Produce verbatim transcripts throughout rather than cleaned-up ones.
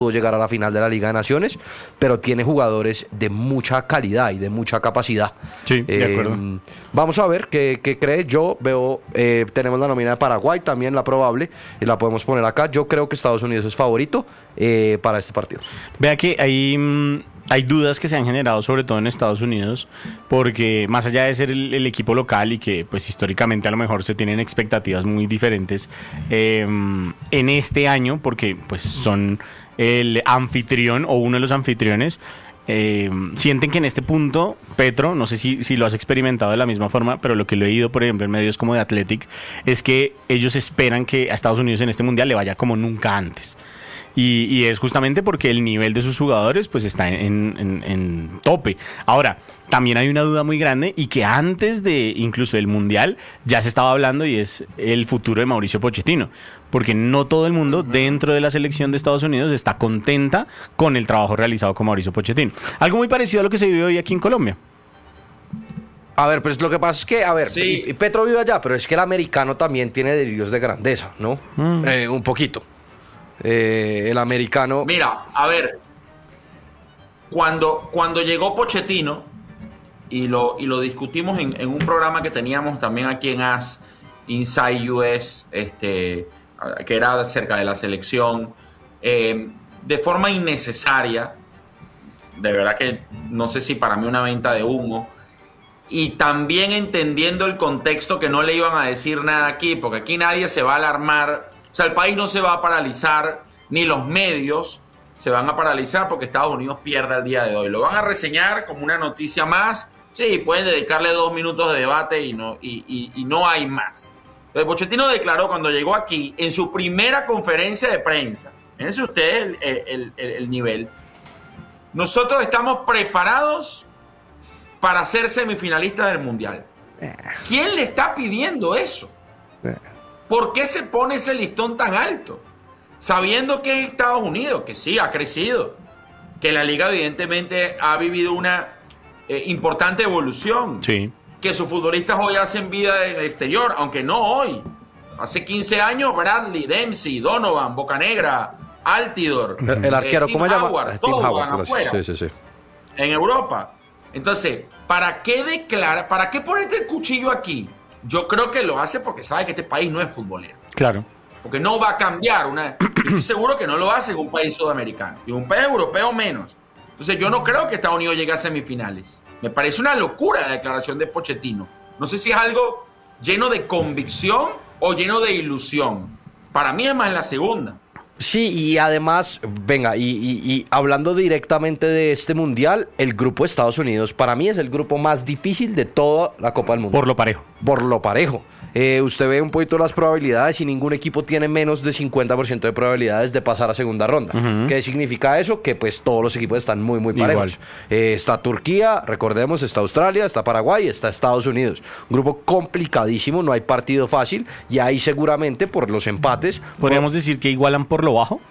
pudo llegar a la final de la Liga de Naciones, pero tiene jugadores de mucha calidad y de mucha capacidad. Sí, de eh, acuerdo. Vamos a ver qué, qué cree. Yo veo, eh, tenemos la nómina de Paraguay, también la probable, y la podemos poner acá. Yo creo que Estados Unidos es favorito eh, para este partido. Vea que hay, mm, hay dudas que se han generado, sobre todo en Estados Unidos, porque más allá de ser el, el equipo local y que pues históricamente a lo mejor se tienen expectativas muy diferentes eh, en este año, porque pues son el anfitrión o uno de los anfitriones, eh, sienten que en este punto Petro, no sé si, si lo has experimentado de la misma forma, pero lo que lo he oído, por ejemplo, en medios como de Athletic, es que ellos esperan que a Estados Unidos en este mundial le vaya como nunca antes. Y, y es justamente porque el nivel de sus jugadores pues está en, en, en tope. Ahora, también hay una duda muy grande y que antes de incluso el Mundial ya se estaba hablando, y es el futuro de Mauricio Pochettino, porque no todo el mundo dentro de la selección de Estados Unidos está contenta con el trabajo realizado con Mauricio Pochettino. Algo muy parecido a lo que se vive hoy aquí en Colombia. A ver, pues lo que pasa es que, a ver, Sí. y- y Petro vive allá, pero es que el americano también tiene delirios de grandeza, ¿no? Mm. Eh, un poquito. Eh, el americano... Mira, a ver, cuando, cuando llegó Pochettino, y lo, y lo discutimos en, en un programa que teníamos también aquí en A S, Inside U S, este, que era acerca de la selección, eh, de forma innecesaria, de verdad que no sé si para mí una venta de humo, y también entendiendo el contexto que no le iban a decir nada aquí, porque aquí nadie se va a alarmar. O sea, el país no se va a paralizar, ni los medios se van a paralizar porque Estados Unidos pierde el día de hoy. Lo van a reseñar como una noticia más. Sí, pueden dedicarle dos minutos de debate y no, y, y, y no hay más. Entonces, Pochettino declaró cuando llegó aquí, en su primera conferencia de prensa, fíjense ustedes el, el, el, el nivel, nosotros estamos preparados para ser semifinalistas del Mundial. ¿Quién le está pidiendo eso? ¿Por qué se pone ese listón tan alto? Sabiendo que es Estados Unidos, que sí, ha crecido, que la liga evidentemente ha vivido una eh, importante evolución, Sí. que sus futbolistas hoy hacen vida en el exterior, aunque no hoy. Hace quince años, Bradley, Dempsey, Donovan, Bocanegra, Altidor, El, el arquero, eh, ¿cómo se Tim llama? Howard, Tim todos Howard, van gracias. afuera, Sí, sí, sí. en Europa. Entonces, ¿para qué declarar, para qué ponerte el cuchillo aquí? Yo creo que lo hace porque sabe que este país no es futbolero. Claro. Porque no va a cambiar. Una, yo estoy seguro que no lo hace en un país sudamericano. Y en un país europeo menos. Entonces yo no creo que Estados Unidos llegue a semifinales. Me parece una locura la declaración de Pochettino. No sé si es algo lleno de convicción o lleno de ilusión. Para mí es más la segunda. Sí, y además, venga, y, y, y hablando directamente de este mundial, el grupo de Estados Unidos para mí es el grupo más difícil de toda la Copa del Mundo. Por lo parejo. Por lo parejo. Eh, usted ve un poquito las probabilidades y ningún equipo tiene menos de cincuenta por ciento de probabilidades de pasar a segunda ronda. Ujú. ¿Qué significa eso? Que pues todos los equipos están muy, muy parejos. Igual. Eh, está Turquía, recordemos, está Australia, está Paraguay, está Estados Unidos. Un grupo complicadísimo, no hay partido fácil y ahí seguramente por los empates... ¿Podríamos decir que igualan por lo bajo?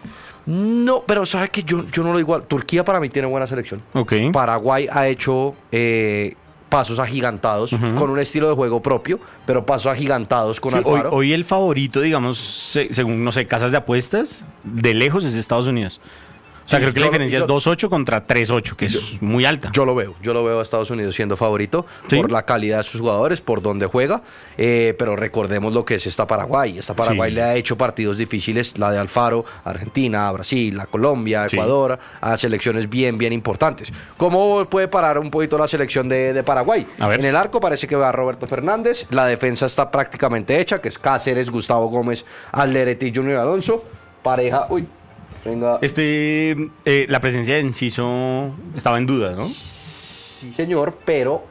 No, pero sabe que yo, yo no lo igual. Turquía para mí tiene buena selección. Ok. Paraguay ha hecho eh, pasos agigantados Ujú. con un estilo de juego propio, pero pasos agigantados con Sí, hoy, Alfaro. hoy el favorito, digamos, se- según, no sé, casas de apuestas, de lejos es Estados Unidos. O sea, Sí, creo que yo la lo- diferencia yo- es dos ocho contra tres ocho, que es muy alta. Yo lo veo, yo lo veo a Estados Unidos siendo favorito ¿Sí? por la calidad de sus jugadores, por donde juega, eh, pero recordemos lo que es esta Paraguay. Esta Paraguay Sí. le ha hecho partidos difíciles, la de Alfaro, Argentina, Brasil, la Colombia, Sí. Ecuador, a selecciones bien, bien importantes. ¿Cómo puede parar un poquito la selección de, de Paraguay? A ver. En el arco parece que va Roberto Fernández, la defensa está prácticamente hecha, que es Cáceres, Gustavo Gómez, Alderete y Junior Alonso, pareja, uy, venga. Este, eh, la presencia de Enciso estaba en duda, ¿no? Sí, señor, pero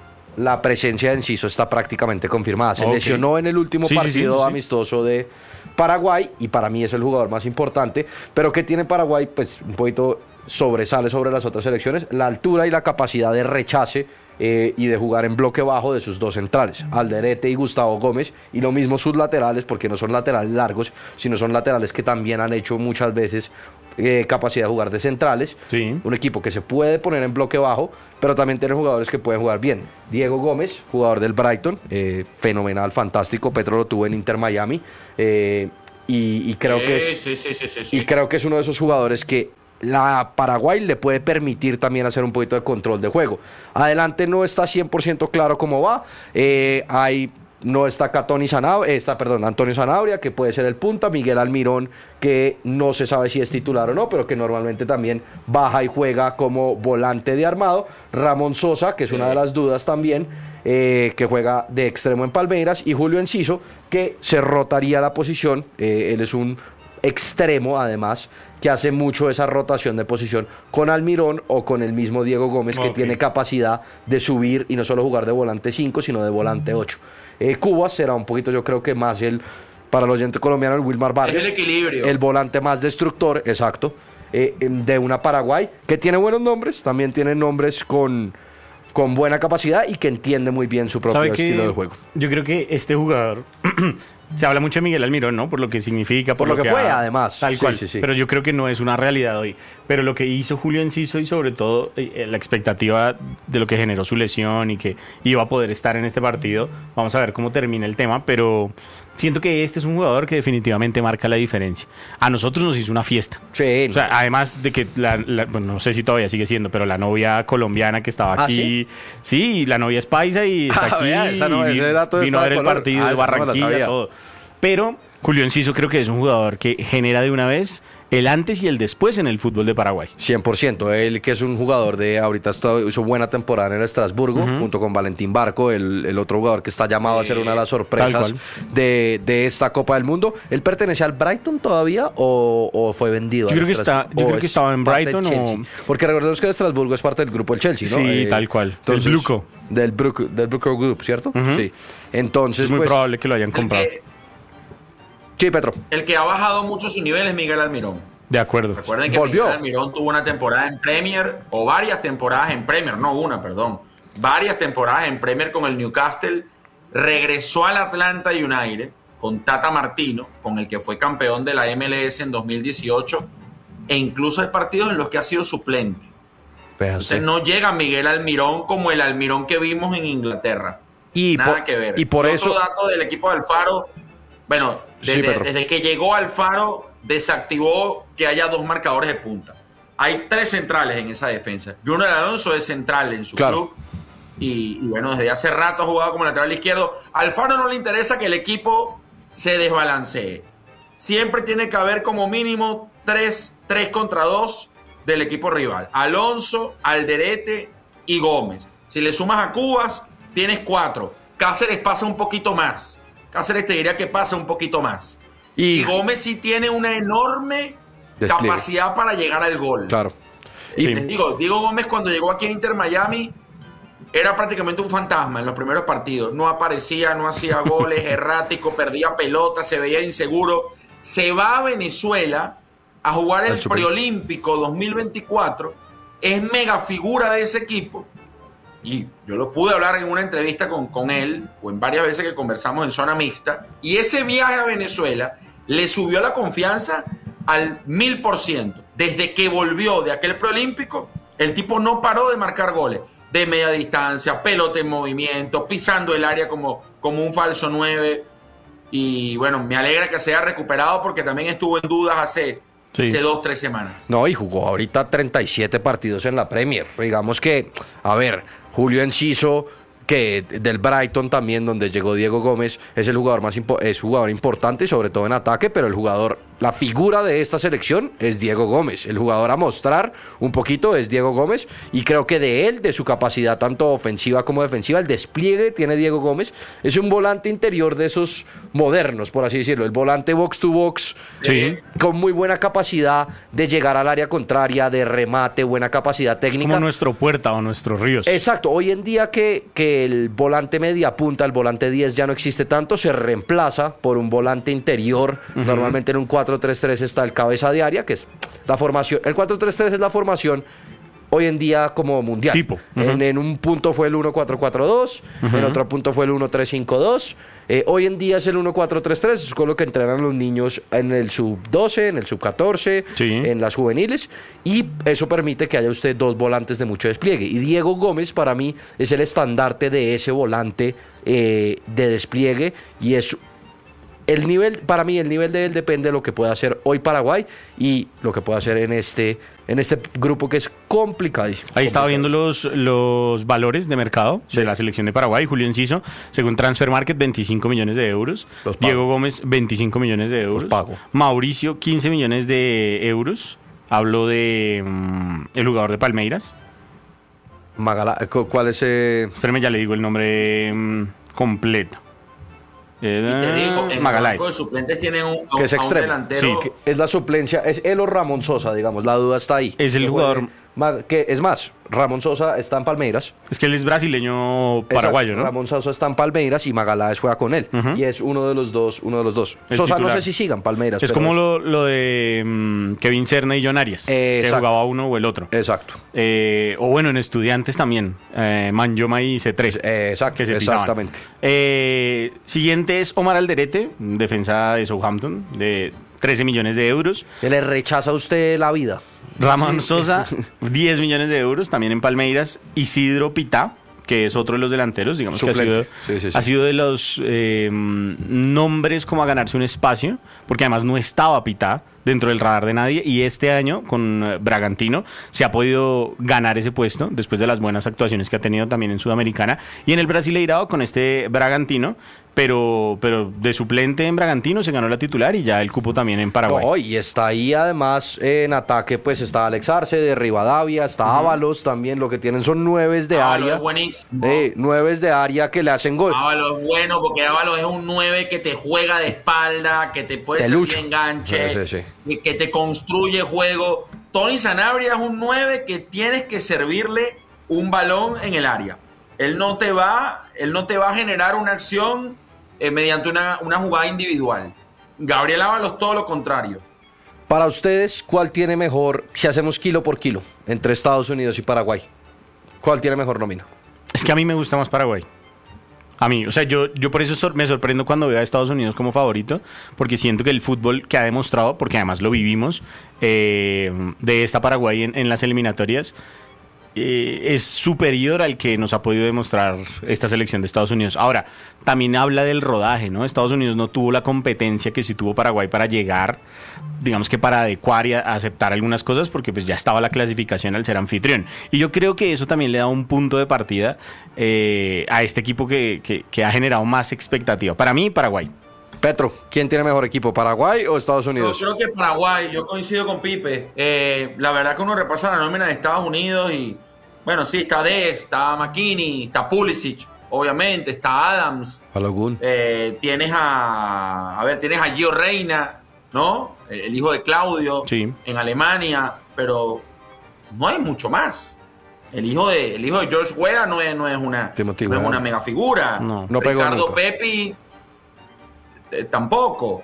la presencia de Enciso está prácticamente confirmada. Se Ok. lesionó en el último Sí, sí, sí, partido sí, sí. amistoso de Paraguay y para mí es el jugador más importante. Pero ¿qué tiene Paraguay? Pues un poquito sobresale sobre las otras selecciones la altura y la capacidad de rechace eh, y de jugar en bloque bajo de sus dos centrales, Alderete y Gustavo Gómez, y lo mismo sus laterales, porque no son laterales largos, sino son laterales que también han hecho muchas veces eh, capacidad de jugar de centrales. Sí. Un equipo que se puede poner en bloque bajo, pero también tiene jugadores que pueden jugar bien. Diego Gómez, jugador del Brighton, eh, fenomenal, fantástico. Petro lo tuvo en Inter Miami. Eh, y, y creo sí, que es, sí, sí, sí, sí, sí. y creo que es uno de esos jugadores que la Paraguay le puede permitir también hacer un poquito de control de juego. Adelante no está cien por ciento claro cómo va. Eh, hay No está Catoni Sanabria, está, perdón, Antonio Sanabria, que puede ser el punta, Miguel Almirón, que no se sabe si es titular o no, pero que normalmente también baja y juega como volante de armado, Ramón Sosa, que es una de las dudas también, eh, que juega de extremo en Palmeiras, y Julio Enciso, que se rotaría la posición, eh, él es un extremo además, que hace mucho esa rotación de posición con Almirón o con el mismo Diego Gómez, que Okay. tiene capacidad de subir y no solo jugar de volante cinco, sino de volante ocho. Eh, Cubas será un poquito, yo creo que más el, para el oyente colombiano, el Wilmar Barrios. Es el equilibrio. El volante más destructor, exacto, eh, de una Paraguay, que tiene buenos nombres, también tiene nombres con, con buena capacidad y que entiende muy bien su propio ¿Sabe qué? estilo de juego. Yo creo que este jugador... Se habla mucho de Miguel Almirón, ¿no? Por lo que significa, por, Por lo que fue, ha- además. Tal Sí, cual. sí, sí. Pero yo creo que no es una realidad hoy. Pero lo que hizo Julio Enciso y sobre todo eh, la expectativa de lo que generó su lesión y que iba a poder estar en este partido, vamos a ver cómo termina el tema, pero siento que este es un jugador que definitivamente marca la diferencia. A nosotros nos hizo una fiesta. Sí, O sea, además de que, la, la- bueno, no sé si todavía sigue siendo, pero la novia colombiana que estaba ¿Ah, aquí, sí, la novia es paisa y está Ah, aquí, vea, esa no- y ese dato vino está a ver de el color. partido Ah, de esa no me la Barranquilla, sabía. todo. Pero Julio Enciso creo que es un jugador que genera de una vez el antes y el después en el fútbol de Paraguay. cien por ciento. Él que es un jugador de, ahorita está- hizo buena temporada en el Estrasburgo, Ujú. junto con Valentín Barco, el, el otro jugador que está llamado a ser una de las Tal sorpresas cual. de, de esta Copa del Mundo. ¿Él pertenece al Brighton todavía o, o fue vendido? Yo al creo que Estrasburgo? está- yo ¿O creo que es estaba en parte del Brighton o- Chelsea? Porque recordemos que el Estrasburgo es parte del grupo del Chelsea, ¿no? Sí, tal cual. Del entonces- Bluco. Del Bluco, del Bluco Group, ¿cierto? Ujú. Sí. Entonces, Es muy pues, probable que lo hayan El comprado. que, Sí, Petro. el que ha bajado mucho su nivel es Miguel Almirón. De acuerdo. Recuerden que Volvió. Miguel Almirón tuvo una temporada en Premier, o varias temporadas en Premier, no una, perdón. Varias temporadas en Premier con el Newcastle. Regresó al Atlanta United con Tata Martino, con el que fue campeón de la M L S en dos mil dieciocho. E incluso hay partidos en los que ha sido suplente. Entonces no llega Miguel Almirón como el Almirón que vimos en Inglaterra. Y Nada por, que ver. y por Otro eso... dato del equipo de Alfaro, bueno, Sí, desde, Pedro. desde que llegó Alfaro, desactivó que haya dos marcadores de punta. Hay tres centrales en esa defensa. Junior Alonso es central en su Claro. club. Y, y bueno, desde hace rato ha jugado como lateral izquierdo. A Alfaro no le interesa que el equipo se desbalancee. Siempre tiene que haber como mínimo tres, tres contra dos del equipo rival. Alonso, Alderete y Gómez. Si le sumas a Cubas, tienes cuatro. Cáceres pasa un poquito más. Cáceres te diría que pasa un poquito más. Y, Y Gómez sí tiene una enorme Despliegue. capacidad para llegar al gol. Claro. Y Sí. te digo, Diego Gómez cuando llegó aquí a Inter Miami era prácticamente un fantasma en los primeros partidos. No aparecía, no hacía goles, errático, perdía pelota, se veía inseguro. Se va a Venezuela a jugar el Al Super- preolímpico dos mil veinticuatro. Es mega figura de ese equipo. Y yo lo pude hablar en una entrevista con, con él, o en varias veces que conversamos en zona mixta. Y ese viaje a Venezuela le subió la confianza al mil por ciento. Desde que volvió de aquel preolímpico, el tipo no paró de marcar goles. De media distancia, pelota en movimiento, pisando el área como, como un falso nueve. Y bueno, me alegra que se haya recuperado porque también estuvo en dudas hace, Sí. hace dos, tres semanas. No, y jugó ahorita treinta y siete partidos en la Premier. Digamos que, a ver, Julio Enciso, que del Brighton también, donde llegó Diego Gómez, es el jugador más impo- es jugador importante, sobre todo en ataque, pero el jugador, la figura de esta selección es Diego Gómez. El jugador a mostrar un poquito es Diego Gómez, y creo que de él, de su capacidad tanto ofensiva como defensiva, el despliegue tiene Diego Gómez. Es un volante interior de esos modernos, por así decirlo, el volante box to box, Sí. eh, con muy buena capacidad de llegar al área contraria, de remate, buena capacidad técnica. Como nuestro Puerta o nuestro Ríos. Exacto, hoy en día que, que el volante media punta, el volante diez ya no existe tanto, se reemplaza por un volante interior. Ujú. Normalmente en un cuatro tres tres está el cabeza de área, que es la formación. El cuatro tres tres es la formación hoy en día como mundial. Tipo. Ujú. en, en un punto fue el uno cuatro cuatro dos, Ujú. en otro punto fue el uno tres cinco dos. Eh, hoy en día es el uno cuatro tres tres, es con lo que entrenan los niños en el sub doce, en el sub catorce, Sí. en las juveniles, y eso permite que haya usted dos volantes de mucho despliegue. Y Diego Gómez para mí es el estandarte de ese volante eh, de despliegue, y es el nivel, para mí, el nivel de él depende de lo que pueda hacer hoy Paraguay y lo que pueda hacer en este, en este grupo que es complicadísimo. Ahí estaba viendo complicadísimo. los, los valores de mercado Sí. de la selección de Paraguay. Julio Enciso, según Transfer Market, veinticinco millones de euros. Los pago. Diego Gómez, veinticinco millones de euros. Los pago. Mauricio, quince millones de euros. Hablo de mm, el jugador de Palmeiras. Magala, cu- ¿cuál es? Eh? Espérame, ya le digo el nombre mm, completo. Y te digo, en el Magaláes. banco de suplentes tienen un, a, Que es a un extremo. delantero. Sí, Que es la suplencia, es él o Ramón Sosa, digamos, la duda está ahí. Es el Que jugador- juegue Ma- que es más, Ramón Sosa está en Palmeiras. Es que él es brasileño paraguayo, Exacto, ¿no? Ramón Sosa está en Palmeiras y Magaláes juega con él. Ujú. Y es uno de los dos, uno de los dos. El Sosa titular. no sé si sigan Palmeiras. Es pero como lo, lo de mm, Kevin Serna y John Arias, que Exacto. jugaba uno o el otro. Exacto. Eh, o bueno, en Estudiantes también, eh, Manjoma y C tres. Eh, exacto, que se pisaban. exactamente. Eh, siguiente es Omar Alderete, defensa de Southampton, de trece millones de euros. Que le rechaza a usted la vida. Ramón Sosa, diez millones de euros, también en Palmeiras. Isidro Pitá, que es otro de los delanteros, digamos que ha sido, Suplente. Sí, sí, sí. ha sido de los eh, nombres como a ganarse un espacio, porque además no estaba Pitá dentro del radar de nadie, y este año con eh, Bragantino se ha podido ganar ese puesto después de las buenas actuaciones que ha tenido también en Sudamericana y en el Brasileirao con este Bragantino, pero, pero de suplente en Bragantino se ganó la titular y ya el cupo también en Paraguay. No, y está ahí además en ataque, pues está Alex Arce de Rivadavia, está Ábalos también, lo que tienen son nueves de Ábalos área. es buenísimo. Eh, nueves de área que le hacen gol. Ábalos es bueno porque Ábalos es un nueve que te juega de espalda, que te puede De servir lucho. de enganche, Sí, sí, y que te construye juego. Tony Sanabria es un nueve que tienes que servirle un balón en el área. Él no te va, él no te va a generar una acción eh, mediante una, una jugada individual. Gabriel Ábalos todo lo contrario. Para ustedes, ¿cuál tiene mejor, si hacemos kilo por kilo, entre Estados Unidos y Paraguay? ¿Cuál tiene mejor nómina? Es que a mí me gusta más Paraguay. A mí, o sea, yo, yo por eso sor- me sorprendo cuando veo a Estados Unidos como favorito, porque siento que el fútbol que ha demostrado, porque además lo vivimos, eh, de esta Paraguay en, en las eliminatorias, eh, es superior al que nos ha podido demostrar esta selección de Estados Unidos. Ahora, también habla del rodaje, ¿no? Estados Unidos no tuvo la competencia que sí tuvo Paraguay para llegar, digamos que para adecuar y a- aceptar algunas cosas, porque pues ya estaba la clasificación al ser anfitrión. Y yo creo que eso también le da un punto de partida eh, a este equipo que, que, que ha generado más expectativa. Para mí, Paraguay. Petro, ¿quién tiene mejor equipo, Paraguay o Estados Yo Unidos? creo que Paraguay, yo coincido con Pipe. Eh, la verdad que uno repasa la nómina de Estados Unidos y, bueno, sí, está Dez, está McKinney, está Pulisic, obviamente, está Adams. Balogun. Eh, tienes a, a ver, tienes a Gio Reina, ¿no? El, el hijo de Claudio, Sí. en Alemania, pero no hay mucho más. El hijo de, el hijo de George Weah no es, no es una, Timothy no es Weah. una mega figura. No. No pegó Ricardo nunca. Pepi eh, tampoco.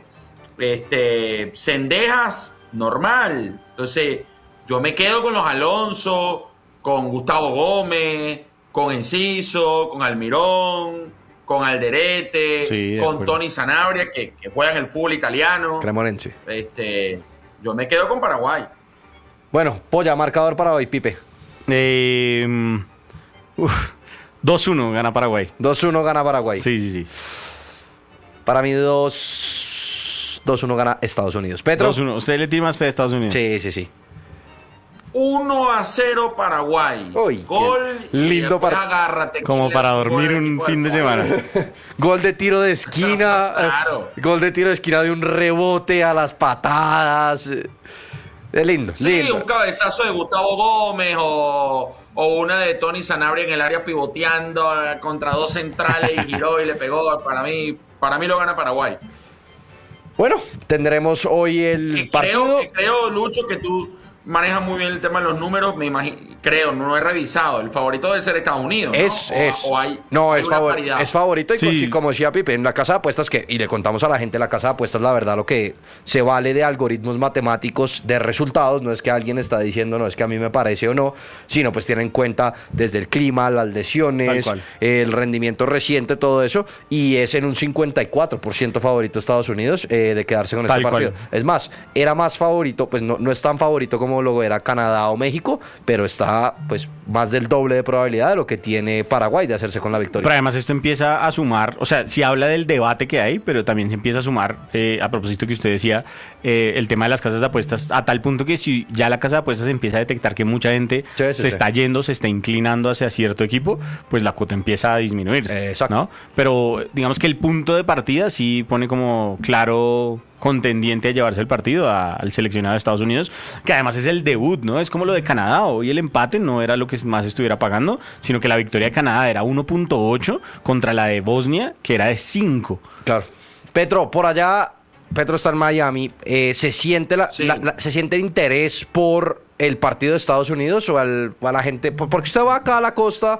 Este, Cendejas, normal. Entonces, yo me quedo con los Alonso, con Gustavo Gómez, con Enciso, con Almirón, con Alderete, Sí, de con acuerdo. Tony Sanabria, que, que juega en el fútbol italiano. Cremonense. Este, yo me quedo con Paraguay. Bueno, Polla, marcador para hoy, Pipe. Eh, uf, dos uno gana Paraguay. dos uno gana Paraguay. Sí, sí, sí. Para mí dos uno gana Estados Unidos. Petro. dos uno. ¿Usted le tiene más fe a Estados Unidos? Sí, sí, sí. uno a cero Paraguay. Uy, Gol. qué y lindo después par- agárrate. Como que para le dormir pone el un equipo fin de del semana. Gol de tiro de esquina. Claro. eh, Gol de tiro de esquina de un rebote a las patadas. eh, Es lindo, Sí, lindo. un cabezazo de Gustavo Gómez o, o una de Tony Sanabria en el área pivoteando eh, contra dos centrales y giró y le pegó. Para mí, para mí lo gana Paraguay. Bueno, tendremos hoy el Y partido. creo, que creo, Lucho, que tú manejas muy bien el tema de los números. Me imagino, creo, no he revisado. El favorito debe ser Estados Unidos, ¿no? Es, O- es. o hay- no, hay es, una favor- paridad. es favorito. Y Sí. con- sí, como decía Pipe, en la casa de apuestas, que, y le contamos a la gente, la casa de apuestas, la verdad, lo que se vale de algoritmos matemáticos de resultados. No es que alguien está diciendo, no es que a mí me parece o no, sino pues tiene en cuenta desde el clima, las lesiones, Tal cual. el rendimiento reciente, todo eso. Y es en un cincuenta y cuatro por ciento favorito Estados Unidos eh, de quedarse con Tal este partido. cual. Es más, era más favorito, pues no, no es tan favorito como como lo era Canadá o México, pero está pues más del doble de probabilidad de lo que tiene Paraguay de hacerse con la victoria. Pero además esto empieza a sumar, o sea, si habla del debate que hay, pero también se empieza a sumar, eh, a propósito que usted decía, eh, el tema de las casas de apuestas, a tal punto que si ya la casa de apuestas empieza a detectar que mucha gente Sí, sí, se sí. está yendo, se está inclinando hacia cierto equipo, pues la cuota empieza a disminuirse, Eh, exacto. ¿no? Pero digamos que el punto de partida sí pone como claro contendiente a llevarse el partido a- al seleccionado de Estados Unidos, que además es el debut, ¿no? Es como lo de Canadá, hoy el empate no era lo que más estuviera pagando, sino que la victoria de Canadá era uno punto ocho contra la de Bosnia, que era de cinco. Claro. Petro, por allá, Petro está en Miami, eh, ¿se siente la, Sí. la- la- se siente el interés por el partido de Estados Unidos o, al- o a la gente? Por- Porque usted va acá a la costa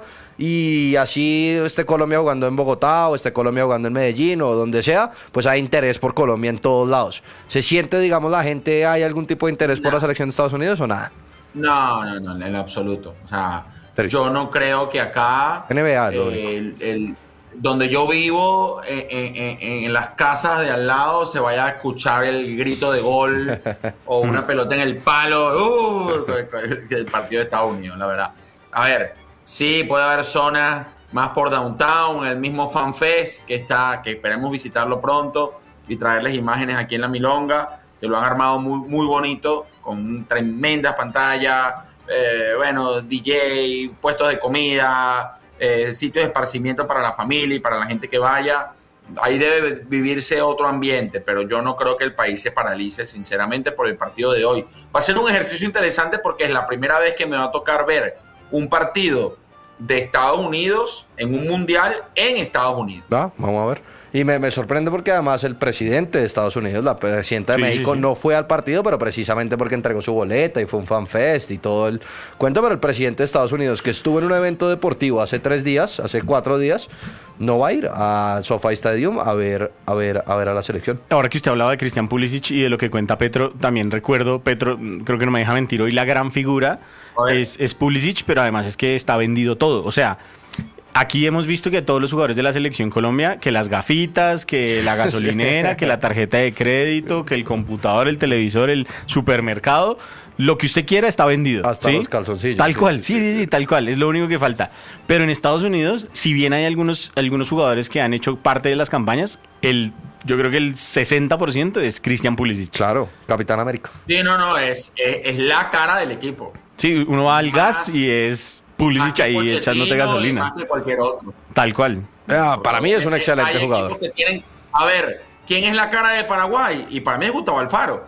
y así esté Colombia jugando en Bogotá o esté Colombia jugando en Medellín o donde sea, pues hay interés por Colombia en todos lados. ¿Se siente, digamos, la gente, hay algún tipo de interés por No. la selección de Estados Unidos o nada? No, no, no, en lo absoluto. O sea, Pero- yo no creo que acá, N B A es lo eh, el, el- donde yo vivo, eh, en, en- en las casas de al lado, se vaya a escuchar el grito de gol o una pelota en el palo. Uh, el partido de Estados Unidos, la verdad. A ver, sí, puede haber zonas más por downtown, el mismo FanFest que está, que esperemos visitarlo pronto y traerles imágenes aquí en la Milonga, que lo han armado muy, muy bonito, con tremendas pantallas, eh, bueno, D J, puestos de comida, eh, sitios de esparcimiento para la familia y para la gente que vaya. Ahí debe vivirse otro ambiente, pero yo no creo que el país se paralice, sinceramente, por el partido de hoy. Va a ser un ejercicio interesante porque es la primera vez que me va a tocar ver un partido de Estados Unidos en un mundial en Estados Unidos. ¿Va? Vamos a ver. Y me, me sorprende porque además el presidente de Estados Unidos, la presidenta de Sí, México, sí, sí. no fue al partido, pero precisamente porque entregó su boleta y fue un fanfest y todo el cuento. Pero el presidente de Estados Unidos, que estuvo en un evento deportivo hace tres días, hace cuatro días, no va a ir a SoFi Stadium a ver, a ver, a ver a la selección. Ahora que usted hablaba de Christian Pulisic y de lo que cuenta Petro, también recuerdo, Petro, creo que no me deja mentir, hoy la gran figura A ver. es, es Pulisic, pero además es que está vendido todo. O sea, aquí hemos visto que todos los jugadores de la selección Colombia, que las gafitas, que la gasolinera, que la tarjeta de crédito, que el computador, el televisor, el supermercado, lo que usted quiera está vendido. Hasta ¿sí? los calzoncillos, Tal sí, cual, sí, sí, sí, sí, sí, tal cual, es lo único que falta. Pero en Estados Unidos, si bien hay algunos, algunos jugadores que han hecho parte de las campañas, el, yo creo que el sesenta por ciento es Christian Pulisic. Claro, Capitán América. Sí, no, no, es, es, es la cara del equipo. Sí, uno va al Más- gas y es Más Pulisic que ahí Pochettino echándote y gasolina. Más que cualquier otro. Tal cual. Ah, para mí es un Hay excelente equipos jugador. que tienen- a ver, ¿quién es la cara de Paraguay? Y para mí es Gustavo Alfaro.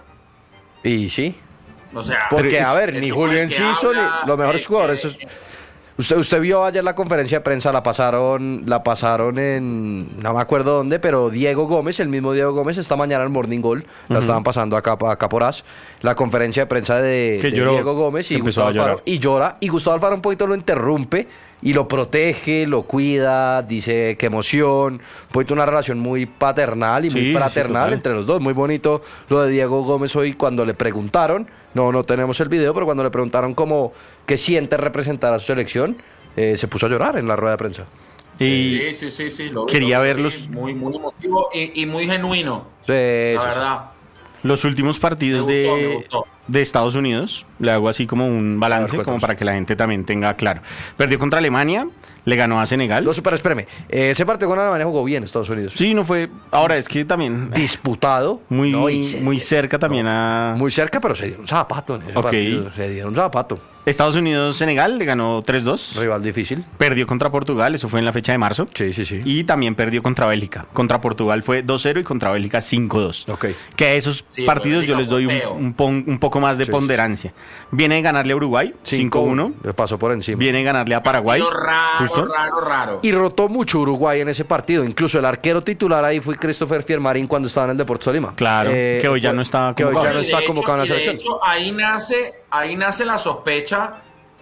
Y sí, O sea, porque es- a ver, es ni como Julio el que Enciso, ni habla, los mejores eh, jugadores. eh, es- Usted, usted vio ayer la conferencia de prensa, la pasaron, la pasaron en, no me acuerdo dónde, pero Diego Gómez, el mismo Diego Gómez, esta mañana en Morning Goal, la estaban pasando acá, acá por As, la conferencia de prensa de, Que de lloró, Diego Gómez y que empezó Gustavo a llorar. Alfaro, y llora, y Gustavo Alfaro un poquito lo interrumpe y lo protege, lo cuida, dice qué emoción, un poquito una relación muy paternal y Sí, muy sí, sí, fraternal total. entre los dos, muy bonito lo de Diego Gómez hoy cuando le preguntaron, no, no tenemos el video, pero cuando le preguntaron cómo, qué siente representar a su selección, eh, se puso a llorar en la rueda de prensa. Y sí, sí, sí, sí, lo vi, quería lo vi, verlos- Muy, muy emotivo y, y muy genuino, Sí, la sí, sí. verdad. los últimos partidos Me gustó, me de, gustó. de Estados Unidos, le hago así como un balance, A ver, como cuéntanos. para que la gente también tenga claro. Perdió contra Alemania, le ganó a Senegal. No, pero espérame, eh, ese partido con Alemania jugó bien Estados Unidos. Sí, no fue. Ahora es que también. Disputado. Muy, ¿no? Y se- muy cerca también a. Muy cerca, pero se dieron un zapato en ese Ok. partido, se dieron un zapato. Estados Unidos-Senegal le ganó tres dos. Rival difícil. Perdió contra Portugal, eso fue en la fecha de marzo. Sí, sí, sí. Y también perdió contra Bélgica. Contra Portugal fue dos cero y contra Bélgica cinco dos. Ok. Que a esos Sí, partidos yo Bélgica les doy fue un, feo. un pon- un poco más de Sí, sí. ponderancia. Viene de ganarle a Uruguay cinco uno. Le pasó por encima. Viene de ganarle a Paraguay. Partido raro, justo. raro, raro. Y rotó mucho Uruguay en ese partido. Incluso el arquero titular ahí fue Christopher Fiermarín cuando estaba en el Deportes Tolima. Claro, que hoy ya no está Que hoy convocado. ya no Y de está hecho- convocado en la y de selección. hecho, ahí nace, ahí nace la sospecha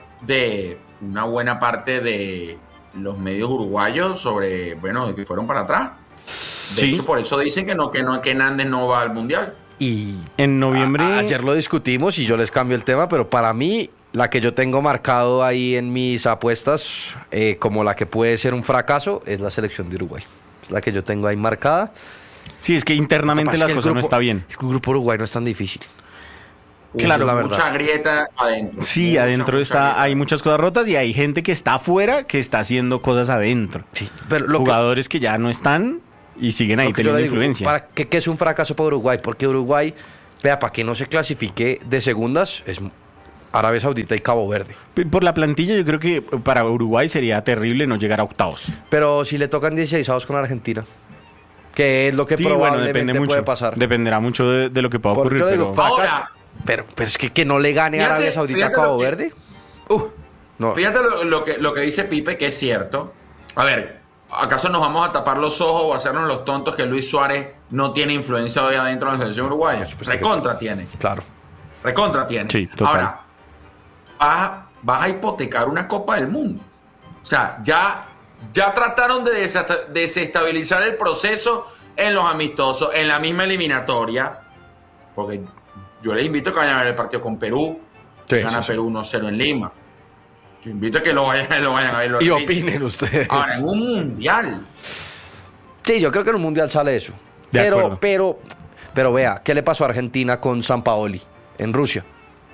de una buena parte de los medios uruguayos sobre, bueno, de que fueron para atrás. De Sí. hecho, por eso dicen que no, que no, que Nández no va al mundial. Y En noviembre. a- ayer lo discutimos y yo les cambio el tema, pero para mí la que yo tengo marcado ahí en mis apuestas eh, como la que puede ser un fracaso es la selección de Uruguay. Es la que yo tengo ahí marcada. Sí, es que internamente Lo que pasa la es que el cosa no grupo- está bien. Es que un grupo Uruguay no es tan difícil. Claro, la mucha verdad. grieta adentro. Sí, Mucha, adentro mucha está, grieta. hay muchas cosas rotas y hay gente que está afuera que está haciendo cosas adentro. Sí, pero lo que- Jugadores que, ya no están y siguen ahí Lo que yo teniendo le digo, influencia. ¿para qué, qué es un fracaso para Uruguay? Porque Uruguay, vea, para que no se clasifique de segundas, es Arabia Saudita y Cabo Verde. P- Por la plantilla, yo creo que para Uruguay sería terrible no llegar a octavos. Pero si le tocan dieciséis avos con Argentina, que es lo que Sí, bueno, probablemente depende mucho. puede pasar. Dependerá mucho de, de lo que pueda Por ocurrir. eso digo, Pero... fracaso. Ahora- pero, pero es que, que no le gane a Fíjate- Arabia Saudita a fíjate Cabo lo que- Verde. Uh, no. Fíjate lo, lo que, lo que dice Pipe, que es cierto. A ver, ¿acaso nos vamos a tapar los ojos o hacernos los tontos que Luis Suárez no tiene influencia hoy adentro de la selección uruguaya? Por supuesto que Recontra tiene. Claro. Recontra tiene. Sí, total. Ahora, vas, vas a hipotecar una Copa del Mundo. O sea, ya, ya trataron de desesta- desestabilizar el proceso en los amistosos, en la misma eliminatoria. Porque yo les invito a que vayan a ver el partido con Perú. Sí, Gana sí, sí. Perú uno cero en Lima. Yo invito a que lo vayan, lo vayan a ver. Los Y Reyes. opinen ustedes. Ahora, en un mundial. Sí, yo creo que en un mundial sale eso. De pero, acuerdo. pero, pero vea, ¿qué le pasó a Argentina con Sampaoli en Rusia?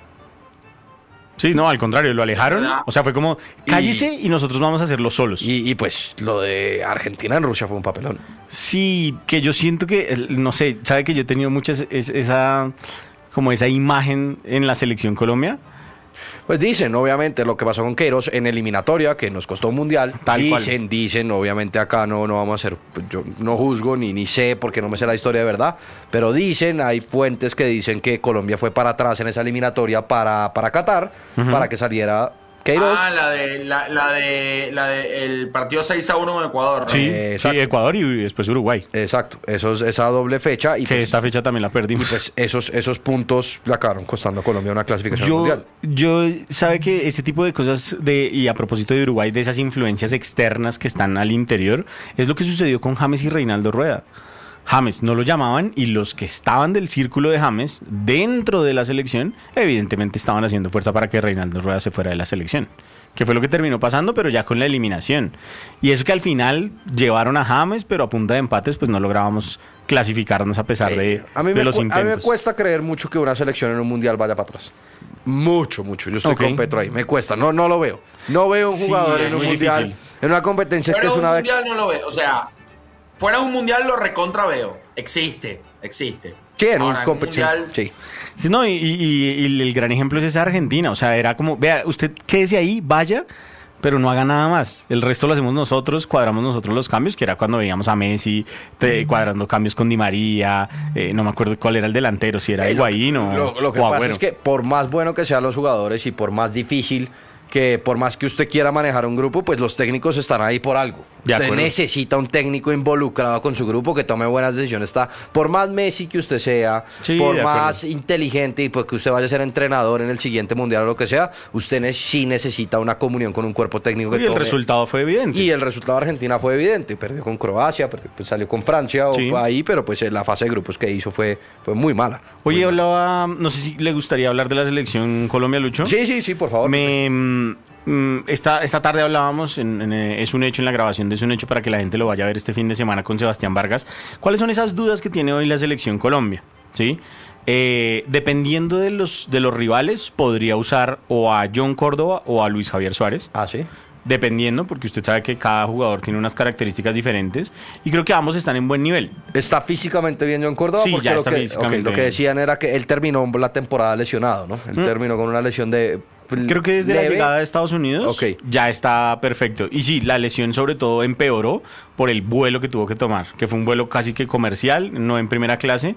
Sí, no, al contrario, lo alejaron. ¿Verdad? O sea, fue como, cállese y, nosotros vamos a hacerlo solos. Y, y pues lo de Argentina en Rusia fue un papelón. Sí, que yo siento que, el- no sé, sabe que yo he tenido muchas, es- esa, como esa imagen en la selección Colombia. Pues dicen, obviamente, lo que pasó con Queiroz en eliminatoria, que nos costó un mundial. Tal cual. dicen, dicen, obviamente acá no, no vamos a hacer, pues, yo no juzgo ni, ni sé porque no me sé la historia de verdad, pero dicen, hay fuentes que dicen que Colombia fue para atrás en esa eliminatoria para, para Qatar, para que saliera Queiroz. Ah, la de, la, la de, la de el partido seis a uno con Ecuador. ¿no? Sí, Eh, sí, exacto. Ecuador y después Uruguay. Exacto, esos, esa doble fecha y Que pues, esta fecha también la y perdimos. pues esos, esos puntos le acabaron costando a Colombia una clasificación al Yo, mundial. yo, sabe que este tipo de cosas de, y a propósito de Uruguay, de esas influencias externas que están al interior, es lo que sucedió con James y Reinaldo Rueda. James no lo llamaban y los que estaban del círculo de James dentro de la selección, evidentemente estaban haciendo fuerza para que Reinaldo Rueda se fuera de la selección. Que fue lo que terminó pasando, pero ya con la eliminación. Y eso que al final llevaron a James, pero a punta de empates, pues no lográbamos clasificarnos a pesar de, Eh, a, mí de me, los cu- a mí me intentos. cuesta creer mucho que una selección en un mundial vaya para atrás. Mucho, mucho. Yo estoy Ok. con Petro ahí. Me cuesta. No, no lo veo. No veo un Sí, jugador es en un muy mundial, difícil. en una competencia que Fuera es de un una... mundial no lo veo. O sea, fuera de un mundial lo recontra veo. Existe, existe. Sí, en un Ahora, competición. mundial, Sí. Sí, no, y, y- y el gran ejemplo es esa Argentina. O sea, era como, vea, usted quédese ahí, vaya, pero no haga nada más. El resto lo hacemos nosotros, cuadramos nosotros los cambios, que era cuando veíamos a Messi te- cuadrando cambios con Di María. Eh, no me acuerdo cuál era el delantero, si era Eh, lo- Higuaín o, Lo, lo que o pasa Agüero. es que por más bueno que sean los jugadores y por más difícil que por más que usted quiera manejar un grupo, pues los técnicos están ahí por algo. De Usted acuerdo. necesita un técnico involucrado con su grupo que tome buenas decisiones. Está, por más Messi que usted sea, Sí, por de más acuerdo. inteligente y pues que usted vaya a ser entrenador en el siguiente mundial o lo que sea, usted ne- sí necesita una comunión con un cuerpo técnico que Y el tome- resultado fue evidente. Y el resultado de Argentina fue evidente. Perdió con Croacia, perdió- pues salió con Francia o Sí. ahí, pero pues la fase de grupos que hizo fue, fue muy mala. Oye, Muy mala. hablaba, no sé si le gustaría hablar de la selección Colombia, Lucho. Sí, sí, sí, por favor. Me, mm, mm, esta, esta tarde hablábamos, en, en, eh, es un hecho en la grabación de Es un hecho para que la gente lo vaya a ver este fin de semana con Sebastián Vargas. ¿Cuáles son esas dudas que tiene hoy la selección Colombia? ¿Sí? Eh, dependiendo de los, de los rivales, podría usar o a John Córdoba o a Luis Javier Suárez. Ah, sí. Dependiendo, porque usted sabe que cada jugador tiene unas características diferentes y creo que ambos están en buen nivel. ¿Está físicamente bien John Córdoba? Sí, Porque ya lo está que, físicamente ok, lo que bien. decían era que él terminó la temporada lesionado, ¿no? Él Mm. terminó con una lesión de... Creo que desde la leve. llegada de Estados Unidos Ok. ya está perfecto. Y sí, la lesión sobre todo empeoró por el vuelo que tuvo que tomar, que fue un vuelo casi que comercial, no en primera clase.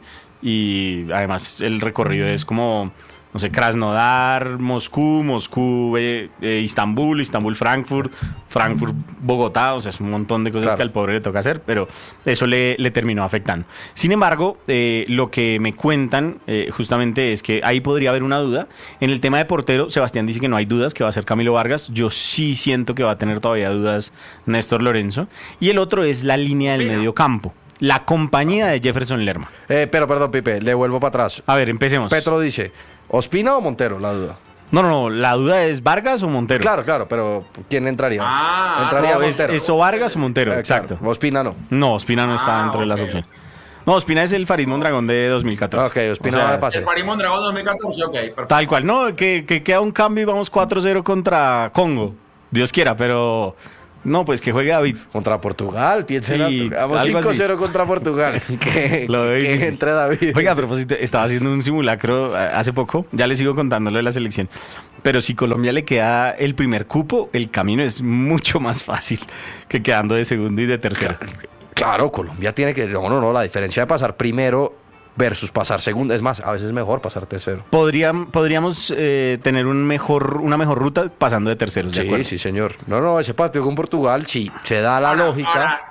Y además el recorrido es como, no sé, Krasnodar, Moscú, Moscú, eh, eh, Istambul, Istambul, Frankfurt, Frankfurt, Bogotá. O sea, es un montón de cosas Claro. que al pobre le toca hacer, pero eso le, le terminó afectando. Sin embargo, eh, lo que me cuentan eh, justamente es que ahí podría haber una duda. En el tema de portero, Sebastián dice que no hay dudas, que va a ser Camilo Vargas. Yo sí siento que va a tener todavía dudas Néstor Lorenzo. Y el otro es la línea del Mira. medio campo, la compañía de Jefferson Lerma. Eh, pero perdón, Pipe, le vuelvo para atrás. A ver, empecemos. Petro dice, ¿Ospina o Montero? La duda. No, no, no, la duda es Vargas o Montero. Claro, claro, pero ¿quién entraría? Ah, entraría No, es, Montero. es o Vargas o Montero, Eh, exacto. claro, Ospina no. No, Ospina no está Ah, dentro de las ok. opciones. No, Ospina es el Farid Mondragón de dos mil catorce. Ok, Ospina O sea, va de pase. El Farid Mondragón dos mil catorce, ok, perfecto. Tal cual, no, que, que queda un cambio y vamos cuatro cero contra Congo. Dios quiera, pero no, pues que juegue David. Contra Portugal, piensen. Sí, vamos algo cinco cero así. contra Portugal. que Lo veo que difícil. entre David. Oiga, a propósito, estaba haciendo un simulacro eh, hace poco, ya les sigo contando lo de la selección, pero si Colombia le queda el primer cupo, el camino es mucho más fácil que quedando de segundo y de tercero. Claro, Colombia tiene que... No, no, no, la diferencia de pasar primero versus pasar segundo, es más, a veces es mejor pasar tercero. Podrían, podríamos eh, tener un mejor, una mejor ruta pasando de terceros, ¿de Sí, acuerdo? sí, señor. No, no, ese partido con Portugal, sí, se da la Ahora- lógica. ahora,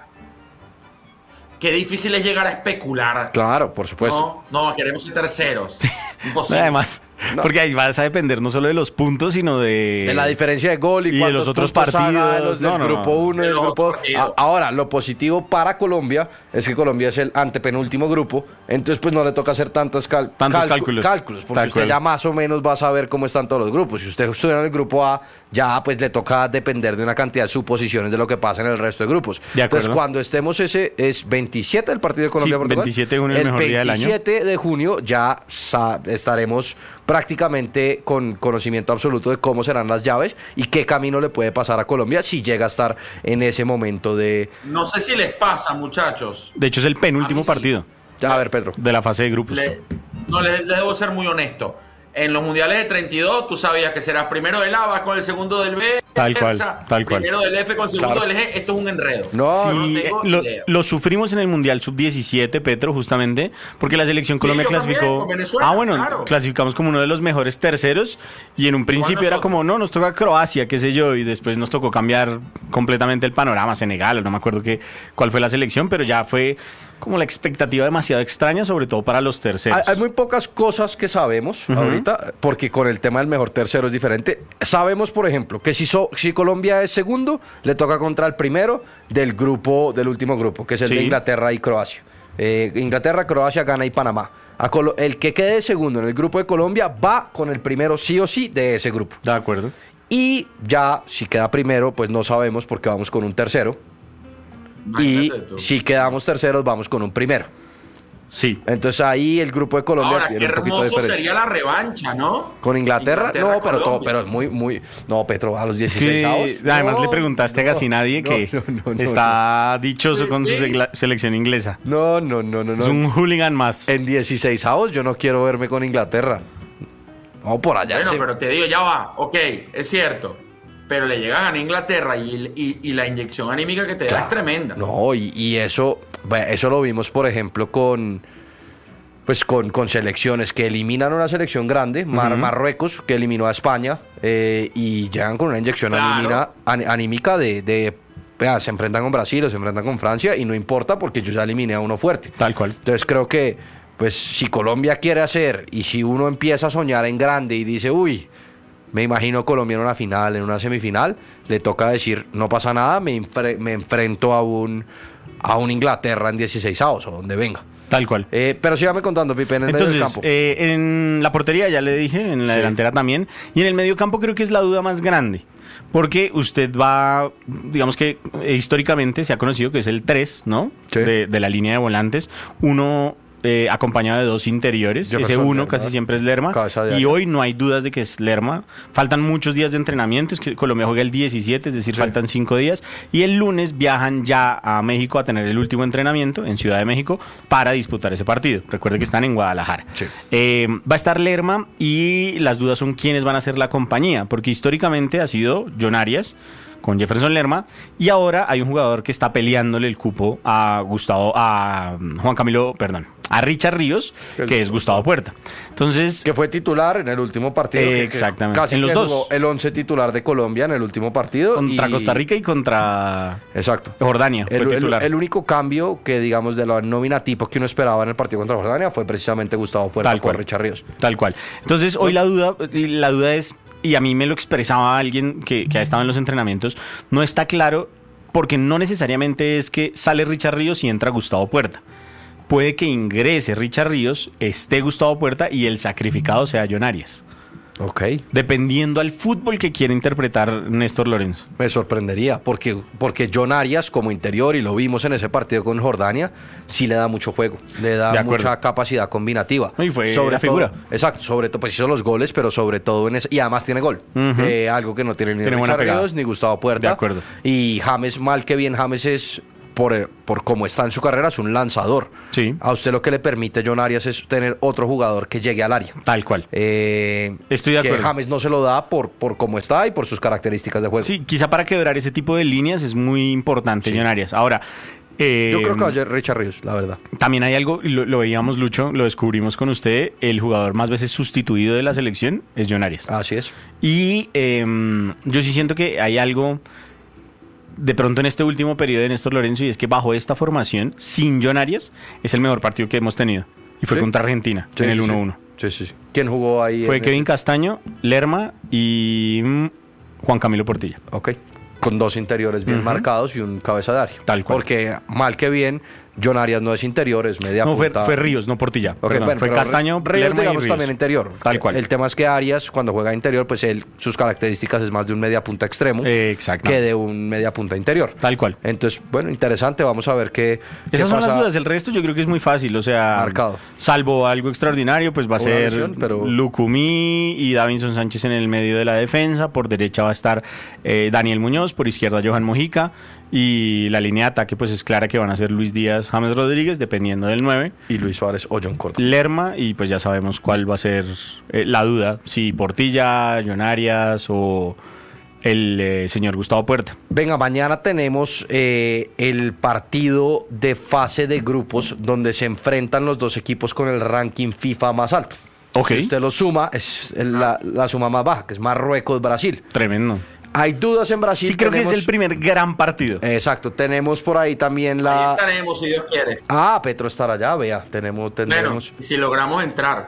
qué difícil es llegar a especular. Claro, por supuesto. No, no, queremos ser terceros. Imposible. Además, No. porque ahí vas a depender no solo de los puntos, sino de... De la diferencia de gol y, y de cuántos los otros puntos haga partidos. de los del No, no, grupo no. uno y De del los grupo otros partidos. A- Ahora, lo positivo para Colombia es que Colombia es el antepenúltimo grupo, entonces pues no le toca hacer tantas cal- Tantos calcu- cálculos. cálculos, porque Tal usted cual. ya más o menos va a saber cómo están todos los grupos. Si usted estuviera en el grupo A, ya pues le toca depender de una cantidad de suposiciones de lo que pasa en el resto de grupos. De acuerdo. Entonces, cuando estemos ese, es veintisiete el partido de Colombia-Portugal. veintisiete de junio, el mejor día del año. veintisiete de junio ya sa- estaremos prácticamente con conocimiento absoluto de cómo serán las llaves y qué camino le puede pasar a Colombia si llega a estar en ese momento de... No sé si les pasa, muchachos. De hecho, es el penúltimo A mí sí. partido A ver, Pedro. de la fase de grupos. Le- no, le, le debo ser muy honesto. En los mundiales de treinta y dos, tú sabías que serás primero del A, vas con el segundo del B. Tal cual, viceversa, tal cual. Primero del F con segundo Claro. del G. Esto es un enredo. No, Yo Sí, tengo eh, lo, idea. lo sufrimos en el Mundial sub diecisiete, Petro, justamente, porque la selección Sí, Colombia yo también, clasificó. con Venezuela, ah, bueno, claro. clasificamos como uno de los mejores terceros y en un principio era nosotros. como, no, nos toca Croacia, qué sé yo, y después nos tocó cambiar completamente el panorama, Senegal, o no me acuerdo qué, cuál fue la selección, pero ya fue como la expectativa demasiado extraña, sobre todo para los terceros. Hay, hay muy pocas cosas que sabemos Ujú. ahorita, porque con el tema del mejor tercero es diferente. Sabemos, por ejemplo, que si, so- si Colombia es segundo, le toca contra el primero del grupo, del último grupo, que es el Sí. de Inglaterra y Croacia. Eh, Inglaterra, Croacia, Ghana y Panamá. A Colo- el que quede segundo en el grupo de Colombia va con el primero sí o sí de ese grupo. De acuerdo. Y ya, si queda primero, pues no sabemos porque vamos con un tercero. Y Imagínate tú. si quedamos terceros, vamos con un primero. Sí. Entonces ahí el grupo de Colombia Ahora, qué tiene un poquito de hermoso diferencia. sería la revancha, ¿no? ¿Con Inglaterra? no, pero todo, Colombia. pero es muy, muy. No, Petro, a los Es dieciséis que además le preguntaste a Gasinadie que está dichoso Sí, con sí. su segla- selección inglesa. No, no, no, no, no. Es un hooligan más. En dieciséis avos yo no quiero verme con Inglaterra. No, por allá. Bueno, ese- pero te digo, ya va, ok, es cierto. Pero le llegan a Inglaterra y, y- y la inyección anímica que te da Claro. es tremenda. No, y, y eso, bueno, eso lo vimos, por ejemplo, con. Pues con, con selecciones que eliminan una selección grande, Mar- Ujú. Marruecos, que eliminó a España, eh, y llegan con una inyección Claro. anímica, an- anímica de, de vea, se enfrentan con Brasil o se enfrentan con Francia, y no importa porque yo ya eliminé a uno fuerte. Tal cual. Entonces creo que, pues, si Colombia quiere hacer, y si uno empieza a soñar en grande y dice, uy, me imagino Colombia en una final, en una semifinal, le toca decir, no pasa nada, me, enfre- me enfrento a un, a un Inglaterra en dieciséis avos o donde venga. Tal cual. Eh, pero sígame contando, Pipe, en el medio del Entonces, campo. eh, en la portería ya le dije, en la Sí. delantera también, y en el medio campo creo que es la duda más grande, porque usted va, digamos que eh, históricamente se ha conocido que es el tres, ¿no? Sí. De, de la línea de volantes, uno eh, acompañado de dos interiores, ese Jefferson uno Lerma. casi siempre es Lerma, Cabeza de y área. hoy no hay dudas de que es Lerma, faltan muchos días de entrenamiento, es que Colombia juega el diecisiete, es decir, Sí. faltan cinco días, y el lunes viajan ya a México a tener el último entrenamiento en Ciudad de México para disputar ese partido. Recuerde que están en Guadalajara. Sí. Eh, va a estar Lerma y las dudas son quiénes van a ser la compañía, porque históricamente ha sido John Arias con Jefferson Lerma y ahora hay un jugador que está peleándole el cupo a Gustavo, a Juan Camilo, perdón, a Richard Ríos, El- que es Gustavo Puerta. Entonces, Que fue titular en el último partido. Eh, que- que exactamente. Casi En los que dos. jugó el once titular de Colombia en el último partido. contra y- Costa Rica y contra Exacto. Jordania fue El, el- titular. el único cambio que, digamos, de la nómina tipo que uno esperaba en el partido contra Jordania fue precisamente Gustavo Puerta Tal por cual. Richard Ríos. Tal cual. Entonces, hoy la duda, la duda es, y a mí me lo expresaba alguien que, que ha estado en los entrenamientos, no está claro porque no necesariamente es que sale Richard Ríos y entra Gustavo Puerta. Puede que ingrese Richard Ríos, esté Gustavo Puerta y el sacrificado sea John Arias. Ok. Dependiendo al fútbol que quiere interpretar Néstor Lorenzo. Me sorprendería, porque, porque John Arias como interior, y lo vimos en ese partido con Jordania, sí le da mucho juego, le da De acuerdo. mucha capacidad combinativa. Y fue sobre la figura. todo- exacto, sobre todo, pues hizo los goles, pero sobre todo en ese, y además tiene gol. Ujú. Eh, algo que no tiene ni Tiene buena Richard pegada. Ríos ni Gustavo Puerta. De acuerdo. Y James, mal que bien, James es, por, por cómo está en su carrera, es un lanzador. Sí. A usted lo que le permite John Arias es tener otro jugador que llegue al área. Tal cual. Eh, Estoy de que acuerdo. James no se lo da por, por cómo está y por sus características de juego. Sí, quizá para quebrar ese tipo de líneas es muy importante, Sí. John Arias. Ahora, eh, Yo creo que va a ser Richard Ríos, la verdad. también hay algo, y lo, lo veíamos, Lucho, lo descubrimos con usted, el jugador más veces sustituido de la selección es John Arias. Así es. Y eh, yo sí siento que hay algo de pronto en este último periodo de Néstor Lorenzo, y es que bajo esta formación, sin John Arias, es el mejor partido que hemos tenido. Y fue Sí. contra Argentina, Sí, en el sí, uno uno. Sí, sí, sí. ¿Quién jugó ahí? Fue en Kevin el- Castaño, Lerma y mm, Juan Camilo Portilla. Ok. Con dos interiores bien Ujú. marcados y un cabeza de área. Tal cual. Porque mal que bien, John Arias no es interior, es media No, fue, punta. fue Ríos, no Portilla. Ok, Perdón, bueno, fue pero Castaño, Ríos, Lerma y digamos, Ríos. también interior. Tal cual. El tema es que Arias, cuando juega interior, pues él, sus características es más de un media punta extremo Eh, exacto. que de un media punta interior. Tal cual. Entonces, bueno, interesante. Vamos a ver qué, qué Esas son pasa. las dudas. El resto yo creo que es muy fácil. O sea, Marcado. salvo algo extraordinario, pues va a Una ser lesión, pero- Lucumí y Davinson Sánchez en el medio de la defensa. Por derecha va a estar eh, Daniel Muñoz, por izquierda Johan Mojica. Y la línea de ataque pues es clara que van a ser Luis Díaz, James Rodríguez, dependiendo del nueve. Y Luis Suárez o John Córdoba. Lerma, y pues ya sabemos cuál va a ser eh, la duda, si Portilla, John Arias o el eh, señor Gustavo Puerta. Venga, mañana tenemos eh, el partido de fase de grupos donde se enfrentan los dos equipos con el ranking FIFA más alto. Ok. Si usted lo suma, es el- la, la suma más baja, que es Marruecos-Brasil. Tremendo. Hay dudas en Brasil. Sí, creo que tenemos- es el primer gran partido. Exacto, tenemos por ahí también Ahí la... estaremos, si Dios quiere. Ah, Petro estará allá, vea, tenemos... Bueno, tendremos... y si logramos entrar.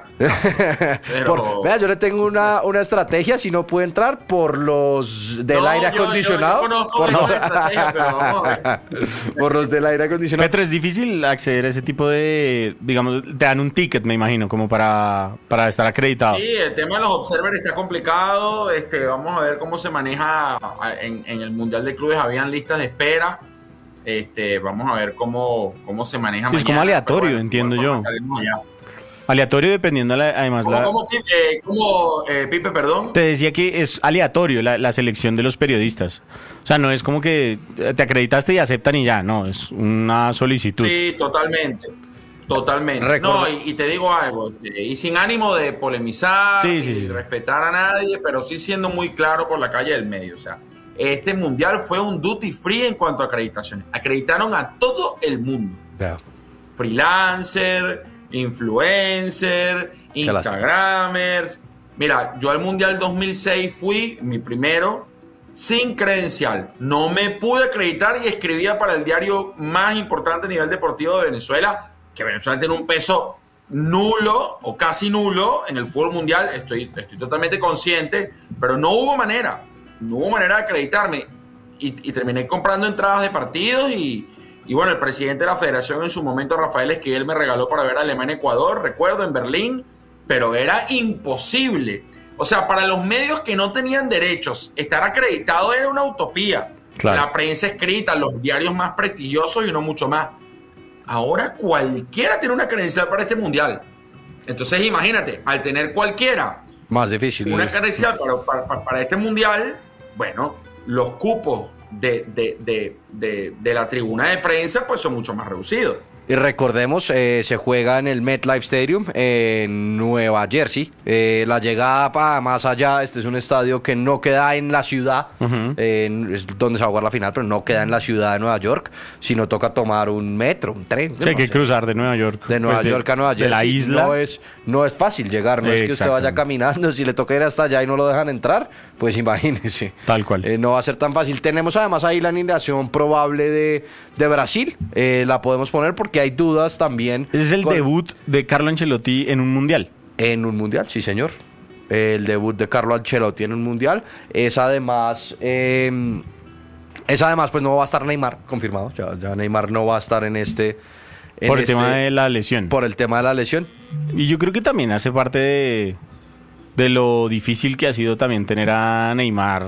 Pero- Por- vea, yo le tengo una, una estrategia, si no puede entrar, por los del No, aire yo- yo- acondicionado. yo conozco por, esas los, estrategias, pero vamos a ver. por los del aire acondicionado. Petro, es difícil acceder a ese tipo de, digamos, te dan un ticket, me imagino, como para, para estar acreditado. Sí, el tema de los observers está complicado. Este, vamos a ver cómo se maneja en, en el Mundial de Clubes. Habían listas de espera. Este, vamos a ver cómo, cómo se maneja. Sí, es como mañana, aleatorio, pero bueno, entiendo igual yo. forma estaremos allá. Aleatorio dependiendo, la- además, ¿Cómo, la, cómo, Pipe, eh, cómo, eh, Pipe, perdón? te decía que es aleatorio la, la selección de los periodistas. O sea, no es como que te acreditaste y aceptan y ya, no, es una solicitud. Sí, totalmente. Totalmente. Recuerda- No, y, y te digo algo, este, y sin ánimo de polemizar, Sí, sí, y sí. respetar a nadie, pero sí siendo muy claro por la calle del medio. O sea, este mundial fue un duty free en cuanto a acreditaciones. Acreditaron a todo el mundo. Vea. Freelancer, influencer, Qué lástima. instagramers. Mira, yo al mundial dos mil seis fui mi primero sin credencial. No me pude acreditar y escribía para el diario más importante a nivel deportivo de Venezuela, que Venezuela tiene un peso nulo o casi nulo en el fútbol mundial. Estoy, estoy totalmente consciente, pero no hubo manera. No hubo manera de acreditarme. Y, y terminé comprando entradas de partidos y, y bueno, el presidente de la federación en su momento, Rafael Esquivel, me regaló para ver a Alemania-Ecuador, recuerdo, en Berlín, pero era imposible. O sea, para los medios que no tenían derechos, estar acreditado era una utopía. Claro. La prensa escrita, los diarios más prestigiosos y no mucho más. Ahora cualquiera tiene una credencial para este mundial. Entonces imagínate, al tener cualquiera Más difícil. una credencial para, para, para este mundial, bueno, los cupos de, de, de, de, de la tribuna de prensa pues son mucho más reducidos. Y recordemos, eh, se juega en el MetLife Stadium en Nueva Jersey. Eh, la llegada para más allá, este es un estadio que no queda en la ciudad, Ujú. eh, es donde se va a jugar la final, pero no queda en la ciudad de Nueva York, sino toca tomar un metro, un tren. Sí, hay no que sé. cruzar de Nueva York. De Nueva pues, York a Nueva Jersey. De la isla. No es, no es fácil llegar, no es que usted vaya Exactamente. caminando, si le toca ir hasta allá y no lo dejan entrar, pues imagínese. Tal cual. Eh, no va a ser tan fácil. Tenemos además ahí la alineación probable de, de Brasil, eh, la podemos poner porque hay dudas también. Ese es el con- debut de Carlo Ancelotti en un mundial. En un mundial, sí señor. El debut de Carlo Ancelotti en un mundial. Es además... eh, es además, pues no va a estar Neymar, confirmado. Ya, ya Neymar no va a estar en este... en Por el este- tema de la lesión. Por el tema de la lesión. Y yo creo que también hace parte de, de lo difícil que ha sido también tener a Neymar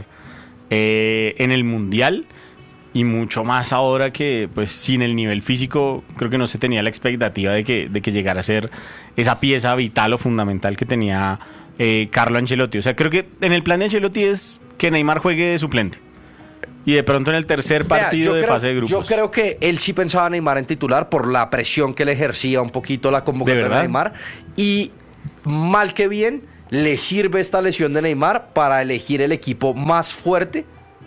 eh, en el Mundial, y mucho más ahora que pues sin el nivel físico creo que no se tenía la expectativa de que, de que llegara a ser esa pieza vital o fundamental que tenía eh, Carlo Ancelotti. O sea, creo que en el plan de Ancelotti es que Neymar juegue de suplente. Y de pronto en el tercer partido Vea, de creo, fase de grupos. Yo creo que él sí pensaba a Neymar en titular por la presión que le ejercía un poquito la convocatoria de Neymar. Y mal que bien, le sirve esta lesión de Neymar para elegir el equipo más fuerte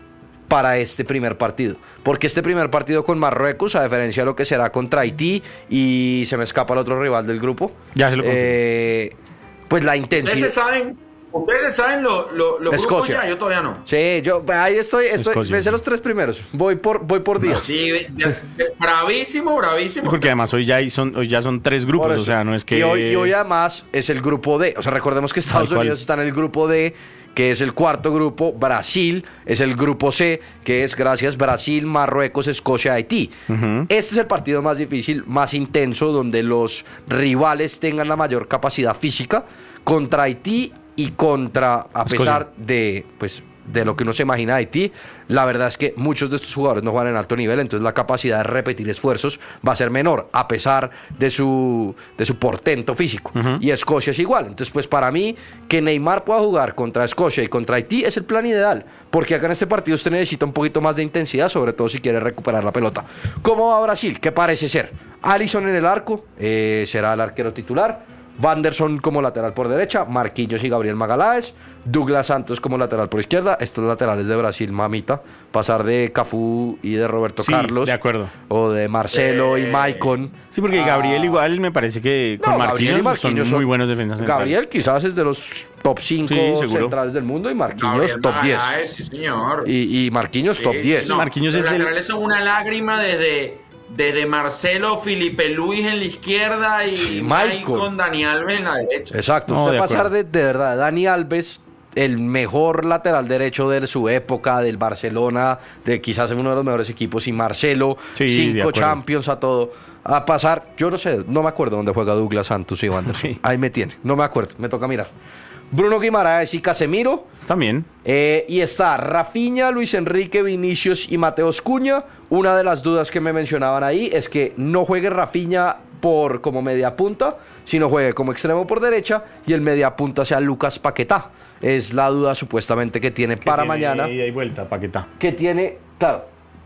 para este primer partido. Porque este primer partido con Marruecos, a diferencia de lo que será contra Haití, y se me escapa el otro rival del grupo, ya se lo eh, pues la intensidad... ¿Ustedes saben, ¿ustedes saben lo, lo, los grupos Escocia. ya? Yo todavía no. Sí, yo ahí estoy, estoy me sé los tres primeros. Voy por, voy por días. Sí, de- de- de- bravísimo, bravísimo. Porque además hoy ya, hay son, hoy ya son tres Por grupos, eso. o sea, no es que... Y hoy, y hoy además es el grupo D. O sea, recordemos que Estados Tal cual. Unidos está en el grupo D, que es el cuarto grupo. Brasil es el grupo C, que es, gracias, Brasil, Marruecos, Escocia, Haití. Ujú. Este es el partido más difícil, más intenso, donde los rivales tengan la mayor capacidad física contra Haití y contra, a Escocia. pesar de, pues, de lo que uno se imagina de Haití, la verdad es que muchos de estos jugadores no juegan en alto nivel, entonces la capacidad de repetir esfuerzos va a ser menor, a pesar de su, de su portento físico. Ujú. Y Escocia es igual. Entonces, pues para mí, que Neymar pueda jugar contra Escocia y contra Haití es el plan ideal, porque acá en este partido usted necesita un poquito más de intensidad, sobre todo si quiere recuperar la pelota. ¿Cómo va Brasil? ¿Qué parece ser? Alisson en el arco, eh, será el arquero titular. Wanderson como lateral por derecha, Marquinhos y Gabriel Magaláes, Douglas Santos como lateral por izquierda. Estos laterales de Brasil, mamita, pasar de Cafú y de Roberto Sí, Carlos, de acuerdo. o de Marcelo y Eh, Maicon. Sí, porque Gabriel igual me parece que con No, Marquinhos, Gabriel y Marquinhos son muy buenos defensas centrales. Gabriel quizás es de los top cinco Sí, seguro. centrales del mundo y Marquinhos Gabriel top diez. Magaláes, sí, señor. Y, y Marquinhos Sí, top sí, diez. no, Marquinhos los es el- laterales son una lágrima desde, desde Marcelo, Felipe Luis en la izquierda y Sí, Maicon, Maicon. Dani Alves en la derecha. Exacto, No, usted de pasar acuerdo. de, de verdad, Dani Alves, el mejor lateral derecho de su época, del Barcelona, de quizás uno de los mejores equipos, y Marcelo, Sí, de cinco acuerdo. Champions a todo, a pasar, yo no sé, no me acuerdo dónde juega Douglas Santos y Wanderson. Sí. Ahí me tiene, no me acuerdo, me toca mirar. Bruno Guimaraes y Casemiro. Está bien. Eh, y está Rafinha, Luis Enrique, Vinicius y Mateos Cunha. Una de las dudas que me mencionaban ahí es que no juegue Rafinha por como media punta, sino juegue como extremo por derecha y el media punta sea Lucas Paquetá. Es la duda supuestamente que tiene para mañana. Ida y vuelta, Paquetá. Que tiene, claro.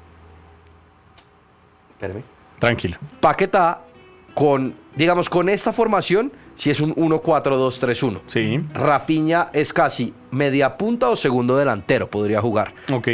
Espérame. Tranquilo. Paquetá con, digamos, con esta formación, si es un uno cuatro dos tres uno. Sí. Rafinha es casi media punta o segundo delantero, podría jugar. Ok.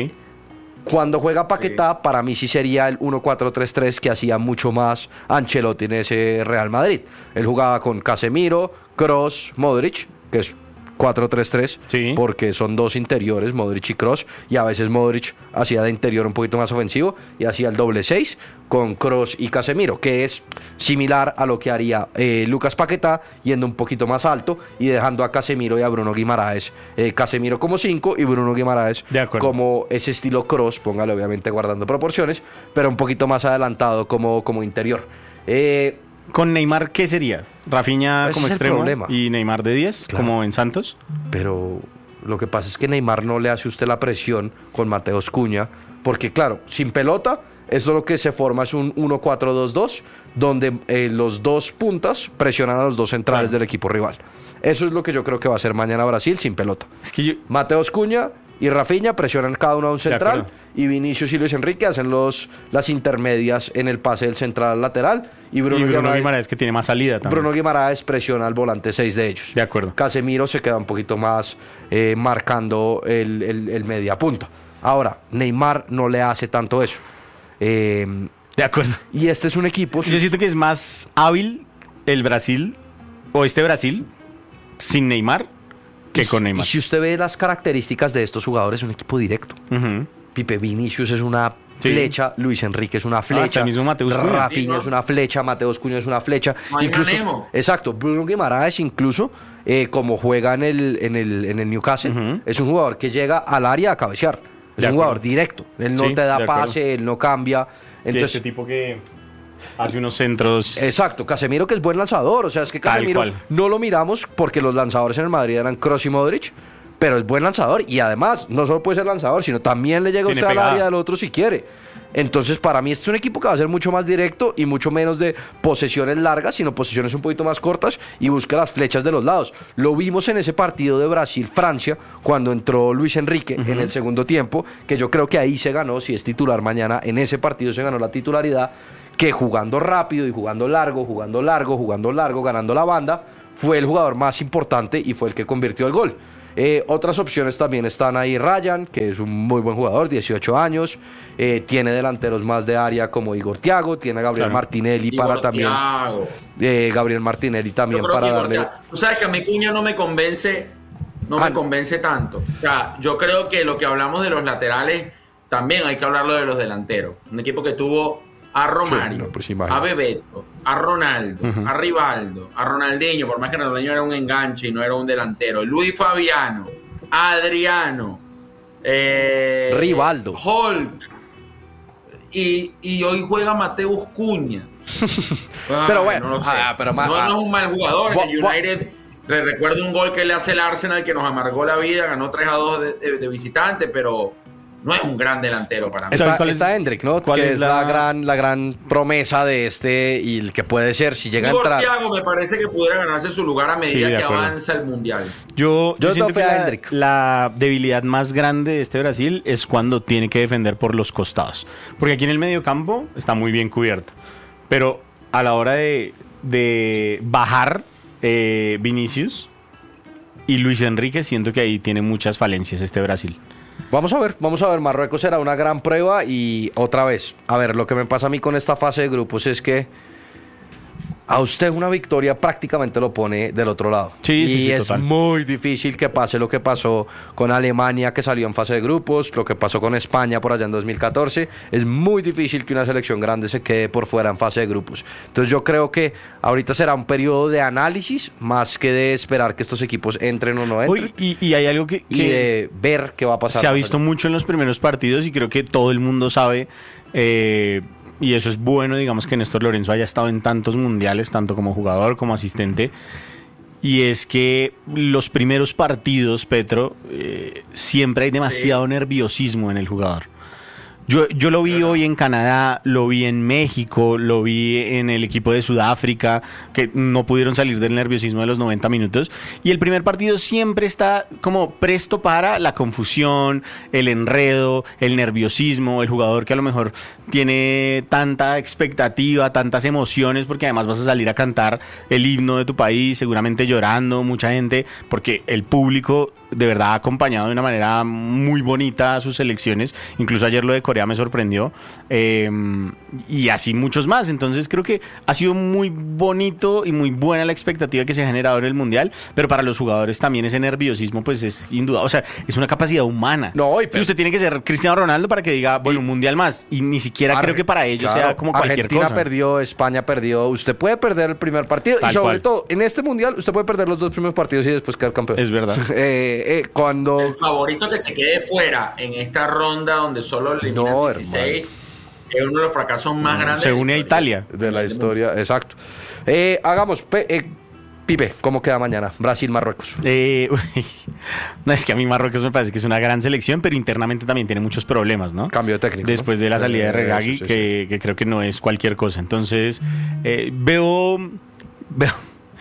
Cuando juega Paquetá, para mí sí sería el uno cuatro tres tres que hacía mucho más Ancelotti en ese Real Madrid. Él jugaba con Casemiro, Kroos, Modric, que es cuatro tres tres, Sí. porque son dos interiores, Modric y Kroos, y a veces Modric hacía de interior un poquito más ofensivo y hacía el doble seis con Kroos y Casemiro, que es similar a lo que haría eh, Lucas Paquetá, yendo un poquito más alto y dejando a Casemiro y a Bruno Guimaraes, eh, Casemiro como cinco y Bruno Guimaraes De acuerdo. como ese estilo Kroos, póngale obviamente guardando proporciones, pero un poquito más adelantado como, como interior. Eh, ¿Con Neymar qué sería? ¿Rafinha Ese como es el extremo problema. y Neymar de diez, Claro. como en Santos? pero lo que pasa es que Neymar no le hace a usted la presión con Mateos Cunha, porque claro, sin pelota, esto lo que se forma es un uno cuatro dos dos, donde eh, los dos puntas presionan a los dos centrales Claro. del equipo rival. Eso es lo que yo creo que va a hacer mañana Brasil sin pelota. Es que yo... Mateos Cunha y Rafinha presionan cada uno a un central acuerdo. y Vinicius y Luis Enrique hacen los, las intermedias en el pase del central al lateral y Bruno, y Bruno Guimaraes, Guimaraes, que tiene más salida también. Bruno Guimaraes presiona al volante seis de ellos. De acuerdo. Casemiro se queda un poquito más eh, marcando el, el, el media punta. Ahora, Neymar no le hace tanto eso. Eh, De acuerdo. y este es un equipo... Yo siento que es más hábil el Brasil, o este Brasil, sin Neymar, que y- con Neymar. Y si usted ve las características de estos jugadores, es un equipo directo. Ujú. Pipe Vinicius es una Sí. flecha, Luis Enrique es una flecha, hasta el mismo Mateus Cunha. Rafinha Sí, ¿no? es una flecha, Mateos Cunha es una flecha. No hay incluso, manejo. exacto, Bruno Guimaraes incluso, eh, como juega en el, en el, en el Newcastle, Ujú. es un jugador que llega al área a cabecear. Es De un jugador acuerdo. directo. Él no Sí, te da de acuerdo. pase, él no cambia. Que Entonces, este tipo que... Hace unos centros. Exacto, Casemiro que es buen lanzador, o sea, es que Casemiro no lo miramos porque los lanzadores en el Madrid eran Kroos y Modric, pero es buen lanzador y además no solo puede ser lanzador, sino también le llega a usted al área del otro si quiere. Entonces, para mí este es un equipo que va a ser mucho más directo y mucho menos de posesiones largas, sino posesiones un poquito más cortas y busca las flechas de los lados. Lo vimos en ese partido de Brasil-Francia, cuando entró Luis Enrique uh-huh. en el segundo tiempo, que yo creo que ahí se ganó, si es titular mañana, en ese partido se ganó la titularidad, que jugando rápido y jugando largo, jugando largo, jugando largo, ganando la banda, fue el jugador más importante y fue el que convirtió el gol. Eh, otras opciones también están ahí Ryan, que es un muy buen jugador, dieciocho años, eh, tiene delanteros más de área como Igor Thiago, tiene a Gabriel claro. Martinelli Igor para también eh, Gabriel Martinelli también para darle. Thiago. Tú sabes que a mi Cuña no me convence, no ah, me convence tanto. O sea, yo creo que lo que hablamos de los laterales también hay que hablarlo de los delanteros. Un equipo que tuvo a Romario, sí, no, pues a Bebeto, a Ronaldo, uh-huh. a Rivaldo, a Ronaldinho, por más que Ronaldinho era un enganche y no era un delantero, Luis Fabiano, Adriano, eh, Rivaldo, Hulk, y, y hoy juega Mateus Cunha. ah, pero bueno, no, lo sé. ah, pero más, no, no es un mal jugador. Bo, en el United bo, le recuerdo un gol que le hace el Arsenal que nos amargó la vida, ganó tres a dos de, de, de visitante, pero no es un gran delantero para mí. Está, está Hendrick, ¿no? ¿Cuál que es la... la gran la gran promesa de este y el que puede ser si llega Igor a entrar. Thiago me parece que pudiera ganarse su lugar a medida sí, que avanza el Mundial. Yo, yo, yo siento que la, la debilidad más grande de este Brasil es cuando tiene que defender por los costados. Porque aquí en el mediocampo está muy bien cubierto. Pero a la hora de, de bajar eh, Vinicius y Luis Enrique, siento que ahí tiene muchas falencias este Brasil. Vamos a ver, vamos a ver, Marruecos será una gran prueba y otra vez, a ver, lo que me pasa a mí con esta fase de grupos es que a usted una victoria prácticamente lo pone del otro lado. Sí, y sí, sí, es total. muy difícil que pase lo que pasó con Alemania, que salió en fase de grupos, lo que pasó con España por allá en dos mil catorce. Es muy difícil que una selección grande se quede por fuera en fase de grupos. Entonces yo creo que ahorita será un periodo de análisis más que de esperar que estos equipos entren o no entren. Uy, y, y hay algo que, que y de ver qué va a pasar. Se ha visto mucho en los primeros partidos y creo que todo el mundo sabe... Eh, y eso es bueno, digamos, que Néstor Lorenzo haya estado en tantos mundiales, tanto como jugador como asistente. Y es que los primeros partidos, Petro, eh, siempre hay demasiado sí. nerviosismo en el jugador. Yo, yo lo vi Pero... hoy en Canadá, lo vi en México, lo vi en el equipo de Sudáfrica, que no pudieron salir del nerviosismo de los noventa minutos. Y el primer partido siempre está como presto para la confusión, el enredo, el nerviosismo, el jugador que a lo mejor tiene tanta expectativa, tantas emociones, porque además vas a salir a cantar el himno de tu país, seguramente llorando, mucha gente, porque el público de verdad ha acompañado de una manera muy bonita a sus selecciones. Incluso ayer lo de Corea me sorprendió, eh, y así muchos más. Entonces creo que ha sido muy bonito y muy buena la expectativa que se ha generado en el Mundial, pero para los jugadores también ese nerviosismo pues es indudable, o sea, es una capacidad humana. No, y pero... si usted tiene que ser Cristiano Ronaldo para que diga, bueno, y... un Mundial más, y ni siquiera Ar... creo que para ellos claro, sea como cualquier Argentina cosa. Argentina perdió, España perdió, usted puede perder el primer partido Tal y sobre cual. todo en este Mundial usted puede perder los dos primeros partidos y después quedar campeón. Es verdad. eh, eh, cuando... El favorito que se quede fuera en esta ronda donde solo le eliminan no, dieciséis es uno de los fracasos más no, grandes. Se une a Italia. De la historia, exacto. Eh, hagamos, pe, eh, Pipe, ¿cómo queda mañana? Brasil-Marruecos. Eh, no, es que a mí Marruecos me parece que es una gran selección, pero internamente también tiene muchos problemas, ¿no? Cambio de técnico. Después ¿no? de la salida de Regragui, Eso, sí, que, sí. que creo que no es cualquier cosa. Entonces, eh, veo... veo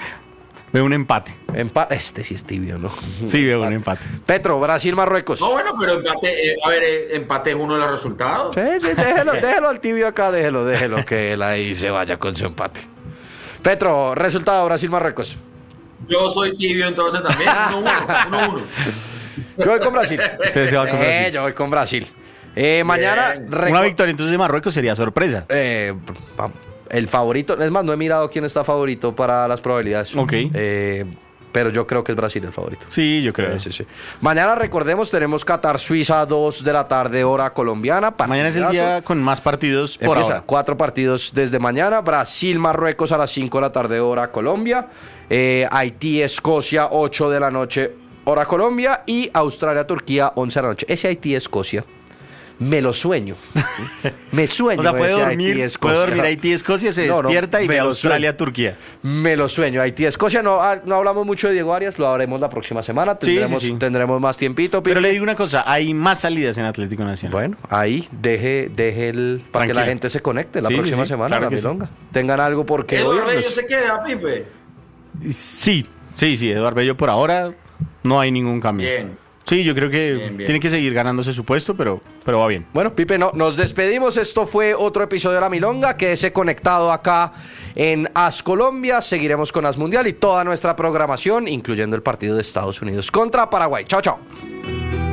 Veo un empate. Empate. Este sí es tibio, ¿no? Sí, veo un empate. Petro, Brasil-Marruecos. No, bueno, pero empate, eh, a ver, eh, empate es uno de los resultados. Sí, sí, déjelo, déjelo al tibio acá, déjelo, déjelo que él ahí se vaya con su empate. Petro, resultado, Brasil-Marruecos. Yo soy tibio entonces también, uno uno, uno uno. Yo voy con Brasil. Usted se va con Brasil. Eh, yo voy con Brasil. Eh, mañana... Reco- Una victoria entonces de Marruecos sería sorpresa. Eh, el favorito, es más, no he mirado quién está favorito para las probabilidades. Ok. Eh, pero yo creo que es Brasil el favorito. Sí, yo creo. Sí, sí, sí. Mañana, recordemos, tenemos Qatar-Suiza, dos de la tarde, hora colombiana. Mañana es el día con más partidos por Empieza, ahora. Cuatro partidos desde mañana. Brasil-Marruecos a las cinco de la tarde, hora Colombia. Eh, Haití-Escocia, ocho de la noche, hora Colombia. Y Australia-Turquía, once de la noche. Ese Haití-Escocia Me lo sueño. Me sueño. O sea, puede ese dormir, Haití-Escocia. puede dormir Haití-Escocia, se No, no, despierta y me ve a lo Australia-Turquía. Me lo sueño. Haití-Escocia, no, ah, no hablamos mucho de Diego Arias, lo haremos la próxima semana. Sí, Tendremos, sí, sí. tendremos más tiempito. Pero Pipe. le digo una cosa, hay más salidas en Atlético Nacional. Bueno, ahí deje, deje el para que Tranquilo. la gente se conecte la Sí, sí, próxima sí, semana claro a la que sí. milonga. Tengan algo porque Eduardo hoy Bello nos- se queda, Pipe. Sí, sí, sí, Eduardo Bello por ahora no hay ningún cambio. Bien. Sí, yo creo que Bien, bien. tiene que seguir ganándose su puesto, pero, pero va bien. Bueno, Pipe, no, nos despedimos. Esto fue otro episodio de La Milonga. Quédese conectado acá en As Colombia. Seguiremos con As Mundial y toda nuestra programación, incluyendo el partido de Estados Unidos contra Paraguay. Chao, chao.